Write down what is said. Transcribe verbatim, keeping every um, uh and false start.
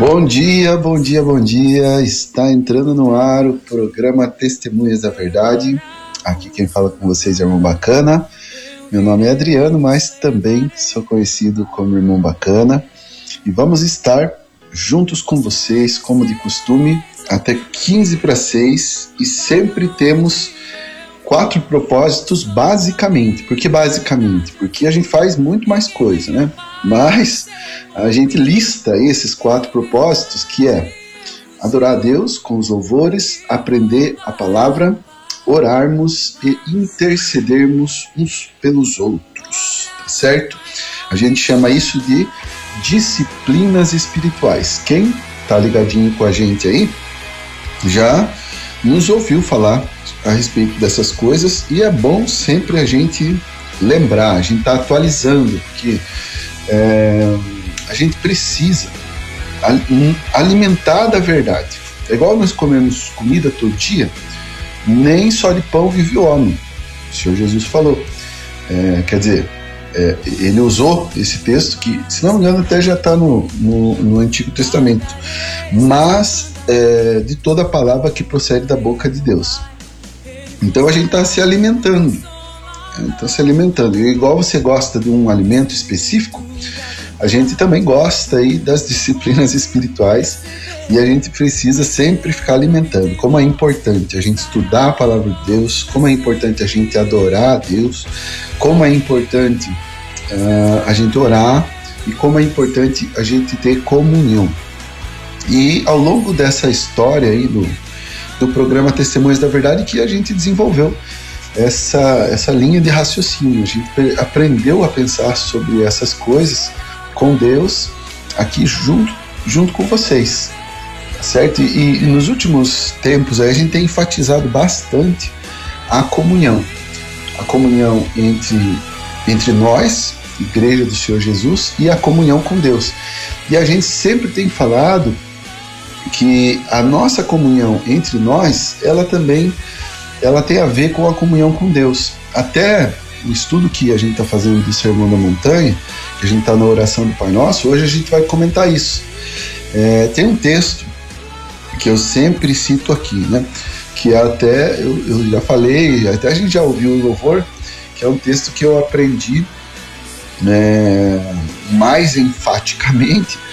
Bom dia, bom dia, bom dia. Está entrando no ar o programa Testemunhas da Verdade. Aqui quem fala com vocês é o Irmão Bacana. Meu nome é Adriano, mas também sou conhecido como Irmão Bacana. E vamos estar juntos com vocês, como de costume, até quinze para seis. E sempre temos quatro propósitos, basicamente. Por que basicamente? Porque a gente faz muito mais coisa, né? Mas a gente lista esses quatro propósitos, que é adorar a Deus com os louvores, aprender a palavra, orarmos e intercedermos uns pelos outros, tá certo? A gente chama isso de disciplinas espirituais. Quem tá ligadinho com a gente aí já nos ouviu falar a respeito dessas coisas, e é bom sempre a gente lembrar, a gente tá atualizando, porque é, a gente precisa alimentar da verdade. É igual nós comemos comida todo dia, nem só de pão vive o homem. O Senhor Jesus falou. É, quer dizer, é, ele usou esse texto que, se não me engano, até já está no, no, no Antigo Testamento, mas é, de toda a palavra que procede da boca de Deus. Então a gente está se alimentando. Está se alimentando. E igual você gosta de um alimento específico, a gente também gosta aí das disciplinas espirituais, e a gente precisa sempre ficar alimentando. Como é importante a gente estudar a palavra de Deus, como é importante a gente adorar a Deus, como é importante uh, a gente orar, e como é importante a gente ter comunhão. E ao longo dessa história aí do, do programa Testemunhas da Verdade, que a gente desenvolveu essa, essa linha de raciocínio, a gente aprendeu a pensar sobre essas coisas com Deus aqui junto, junto com vocês, certo? E, e nos últimos tempos aí a gente tem enfatizado bastante a comunhão, a comunhão entre, entre nós, Igreja do Senhor Jesus, e a comunhão com Deus. E a gente sempre tem falado que a nossa comunhão entre nós, ela também ela tem a ver com a comunhão com Deus. Até o estudo que a gente está fazendo do Sermão da Montanha, que a gente está na oração do Pai Nosso, hoje a gente vai comentar isso. É, tem um texto que eu sempre cito aqui, né? Que até eu, eu já falei, até a gente já ouviu o louvor, que é um texto que eu aprendi, né, mais enfaticamente